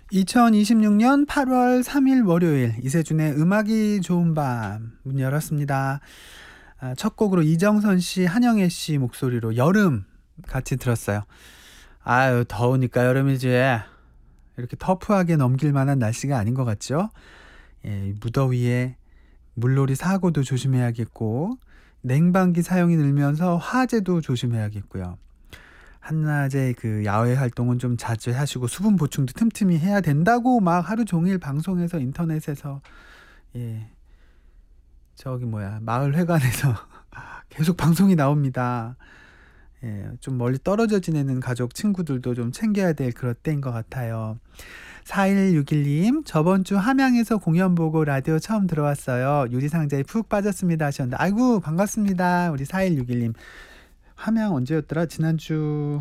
2026년 8월 3일 월요일 이세준의 음악이 좋은 밤 문 열었습니다. 첫 곡으로 이정선 씨, 한영애 씨 목소리로 여름 같이 들었어요. 아유, 더우니까 여름이지. 이렇게 터프하게 넘길 만한 날씨가 아닌 것 같죠? 예, 무더위에 물놀이 사고도 조심해야겠고, 냉방기 사용이 늘면서 화재도 조심해야겠고요. 한낮에 그 야외 활동은 좀 자제하시고 수분 보충도 틈틈이 해야 된다고 막 하루 종일 방송에서 인터넷에서 예 저기 뭐야 마을 회관에서 계속 방송이 나옵니다. 예, 좀 멀리 떨어져 지내는 가족 친구들도 좀 챙겨야 될 그럴 때인 것 같아요. 4161님, 저번 주 함양에서 공연 보고 라디오 처음 들어왔어요. 유리상자에 푹 빠졌습니다 하셨는데, 아이고 반갑습니다. 우리 4161님. 함양 언제였더라? 지난주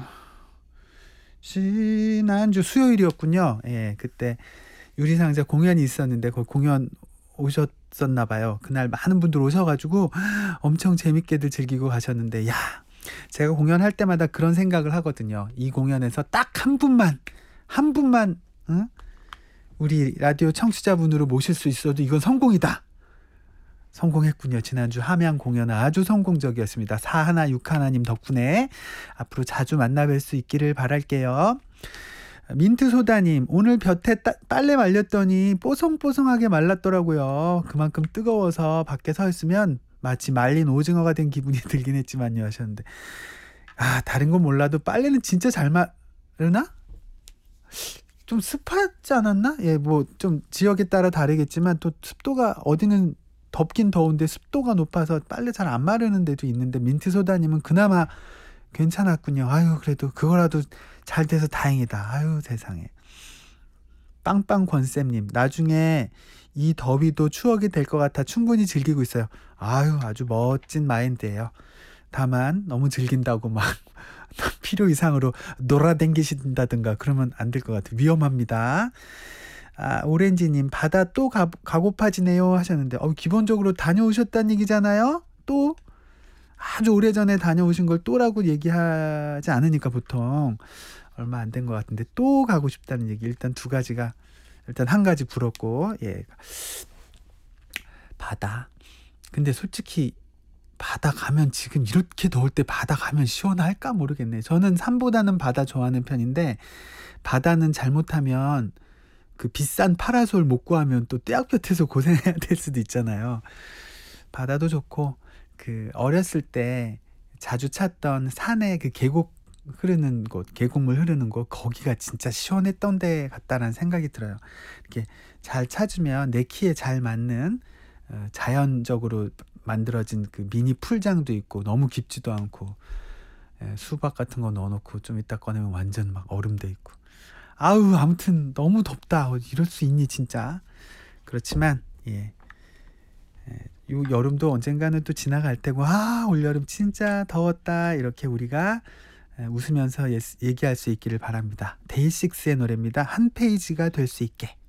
수요일이었군요. 예, 그때 유리상자 공연이 있었는데 그 공연 오셨었나 봐요. 그날 많은 분들 오셔가지고 엄청 재밌게들 즐기고 가셨는데, 야, 제가 공연할 때마다 그런 생각을 하거든요. 이 공연에서 딱 한 분만 응? 우리 라디오 청취자분으로 모실 수 있어도 이건 성공이다. 성공했군요. 지난주 함양 공연은 아주 성공적이었습니다. 4161님 덕분에 앞으로 자주 만나뵐 수 있기를 바랄게요. 민트소다님, 오늘 볕에 빨래 말렸더니 뽀송뽀송하게 말랐더라고요. 그만큼 뜨거워서 밖에 서 있으면 마치 말린 오징어가 된 기분이 들긴 했지만요 하셨는데, 다른 건 몰라도 빨래는 진짜 잘 마르나? 좀 습하지 않았나? 예, 뭐 좀 지역에 따라 다르겠지만 또 습도가 어디는 덥긴 더운데 습도가 높아서 빨래 잘 안 마르는 데도 있는데, 민트소다님은 그나마 괜찮았군요. 아유, 그래도 그거라도 잘 돼서 다행이다. 아유, 세상에. 빵빵권쌤님, 나중에 이 더위도 추억이 될 것 같아 충분히 즐기고 있어요. 아유, 아주 멋진 마인드예요. 다만 너무 즐긴다고 막 필요 이상으로 놀아댕기신다든가 그러면 안 될 것 같아요. 위험합니다. 오렌지님, 바다 또 가고파지네요 하셨는데, 기본적으로 다녀오셨다는 얘기잖아요. 또 아주 오래전에 다녀오신 걸 또라고 얘기하지 않으니까 보통 얼마 안 된 것 같은데, 또 가고 싶다는 얘기. 일단 한 가지 부럽고, 예, 바다. 근데 솔직히 바다 가면 지금 이렇게 더울 때 바다 가면 시원할까 모르겠네. 저는 산보다는 바다 좋아하는 편인데, 바다는 잘못하면 그 비싼 파라솔 못 구하면 또 떼약볕에서 고생해야 될 수도 있잖아요. 바다도 좋고, 그 어렸을 때 자주 찾던 산에 그 계곡물 흐르는 곳, 거기가 진짜 시원했던 데 같다라는 생각이 들어요. 이렇게 잘 찾으면 내 키에 잘 맞는 자연적으로 만들어진 그 미니 풀장도 있고, 너무 깊지도 않고, 수박 같은 거 넣어놓고 좀 이따 꺼내면 완전 막 얼음 돼 있고. 아우, 아무튼 너무 덥다. 이럴 수 있니 진짜. 그렇지만 예, 요 여름도 언젠가는 또 지나갈 테고, 올여름 진짜 더웠다 이렇게 우리가 웃으면서 얘기할 수 있기를 바랍니다. 데이식스의 노래입니다. 한 페이지가 될 수 있게.